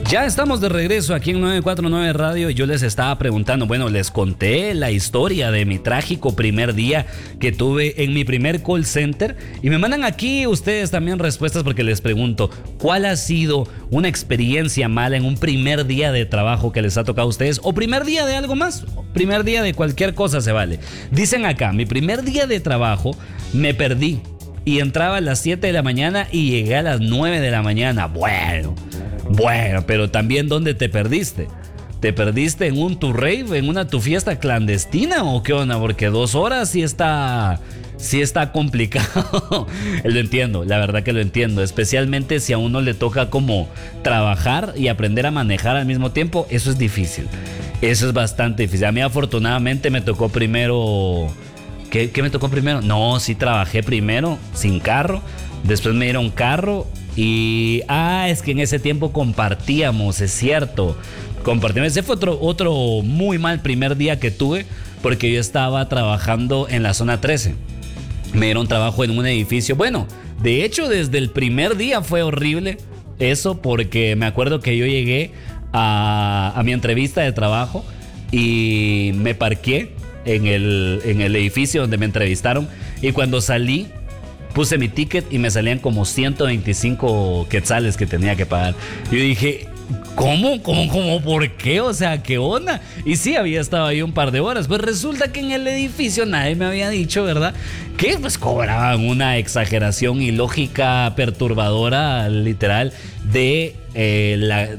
Ya estamos de regreso aquí en 949 Radio y yo les estaba preguntando, bueno, les conté la historia de mi trágico primer día que tuve en mi primer call center y me mandan aquí ustedes también respuestas porque les pregunto, ¿cuál ha sido una experiencia mala en un primer día de trabajo que les ha tocado a ustedes o primer día de algo más? Primer día de cualquier cosa se vale. Dicen acá, mi primer día de trabajo me perdí y entraba a las 7 de la mañana y llegué a las 9 de la mañana. Bueno, pero también ¿dónde te perdiste? ¿Te perdiste en un tu rave, en una tu fiesta clandestina o qué onda? Porque 2 horas sí está complicado. Lo entiendo, la verdad que lo entiendo. Especialmente si a uno le toca como trabajar y aprender a manejar al mismo tiempo. Eso es difícil. Eso es bastante difícil. A mí afortunadamente me tocó primero... ¿Qué me tocó primero? No, sí trabajé primero sin carro. Después me dieron carro. Y es que en ese tiempo compartíamos, es cierto. Compartíamos. Ese fue otro muy mal primer día que tuve, porque yo estaba trabajando en la zona 13. Me dieron trabajo en un edificio. Bueno, de hecho, desde el primer día fue horrible eso, porque me acuerdo que yo llegué a mi entrevista de trabajo y me parqué en el edificio donde me entrevistaron. Y cuando salí, puse mi ticket y me salían como 125 quetzales que tenía que pagar. Yo dije, ¿cómo? ¿Por qué? O sea, ¿qué onda? Y sí, había estado ahí un par de horas. Pues resulta que en el edificio nadie me había dicho, ¿verdad? Que pues cobraban una exageración ilógica, perturbadora, literal, de